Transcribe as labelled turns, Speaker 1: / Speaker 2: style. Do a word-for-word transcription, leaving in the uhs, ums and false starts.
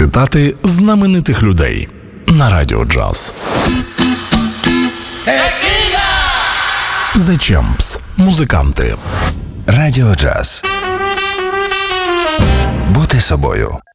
Speaker 1: цитати знаменитих людей на Радіо Джаз. The Champs. Музиканти.
Speaker 2: Радіо Джаз. Бути собою.